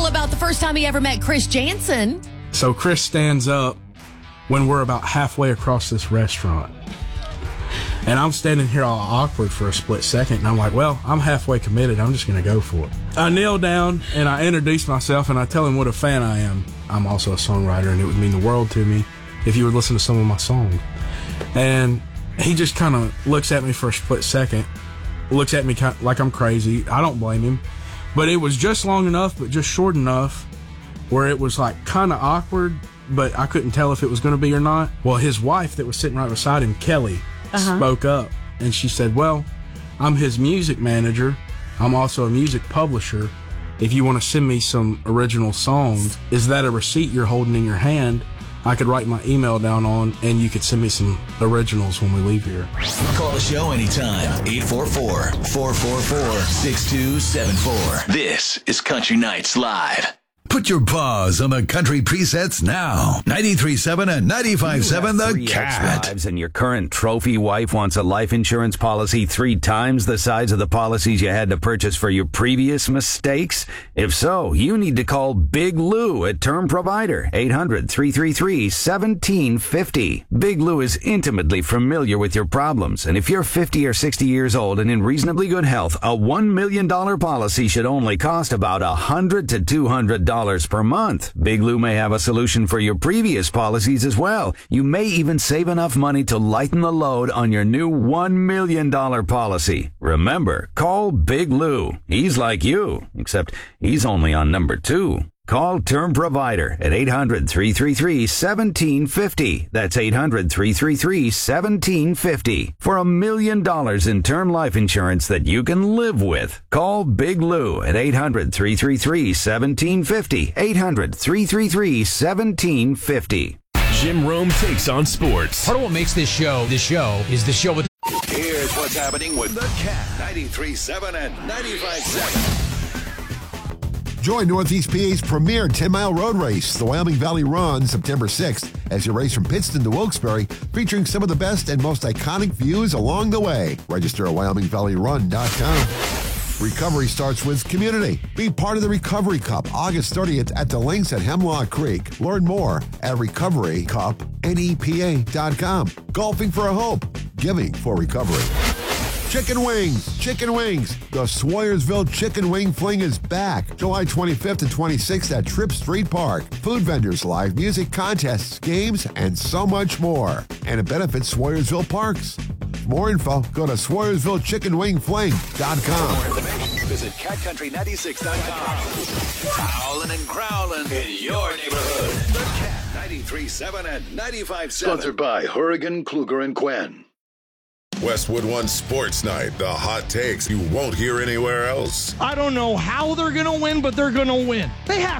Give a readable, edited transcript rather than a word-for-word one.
all about the first time he ever met Chris Jansen. So Chris stands up when we're about halfway across this restaurant. And I'm standing here all awkward for a split second, and I'm like, well, I'm halfway committed. I'm just going to go for it. I kneel down, and I introduce myself, and I tell him what a fan I am. I'm also a songwriter, and it would mean the world to me if you would listen to some of my songs. And he just kind of looks at me for a split second, looks at me like I'm crazy. I don't blame him. But it was just long enough, but just short enough, where it was like kind of awkward, but I couldn't tell if it was going to be or not. Well, his wife that was sitting right beside him, Kelly, spoke up, and she said, well, I'm his music manager. I'm also a music publisher. If you want to send me some original songs, is that a receipt you're holding in your hand? I could write my email down on, and you could send me some originals when we leave here. Call the show anytime. 844-444-6274. This is Country Nights Live. Put your paws on the country presets now. 93.7 and 95.7 The Cat. Ex-wives and your current trophy wife wants a life insurance policy 3 times the size of the policies you had to purchase for your previous mistakes? If so, you need to call Big Lou at Term Provider. 800-333-1750. Big Lou is intimately familiar with your problems, and if you're 50 or 60 years old and in reasonably good health, a $1 million policy should only cost about $100 to $200 per month. Big Lou may have a solution for your previous policies as well. You may even save enough money to lighten the load on your new $1 million policy. Remember, call Big Lou. He's like you, except he's only on number 2. Call Term Provider at 800-333-1750. That's 800-333-1750 for $1 million in term life insurance that you can live with. Call Big Lou at 800-333-1750. 800-333-1750. Jim Rome takes on sports. Part of what makes this show is the show with... Here's what's happening with The Cat. 93.7 and 95.7. Join Northeast PA's premier 10-mile road race, the Wyoming Valley Run, September 6th, as you race from Pittston to Wilkes-Barre, featuring some of the best and most iconic views along the way. Register at WyomingValleyRun.com. Recovery starts with community. Be part of the Recovery Cup, August 30th at the links at Hemlock Creek. Learn more at recoverycupnepa.com. Golfing for a Hope, giving for recovery. Chicken wings. The Swoyersville Chicken Wing Fling is back. July 25th and 26th at Tripp Street Park. Food vendors, live music, contests, games, and so much more. And it benefits Swoyersville Parks. For more info, go to SwoyersvilleChickenWingFling.com. For more information, visit CatCountry96.com. Howlin' and growlin' in your neighborhood. The Cat 93.7 and 95.7. Sponsored by Hurricane, Kluger, and Quinn. Westwood One Sports Night, the hot takes you won't hear anywhere else. I don't know how they're going to win, but they're going to win. They have